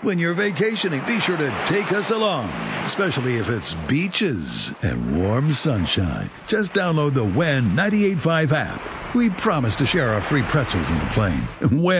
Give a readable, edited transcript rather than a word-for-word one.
When you're vacationing, be sure to take us along, especially if it's beaches and warm sunshine. Just download the WEN 98.5 app. We promise to share our free pretzels on the plane. WEN.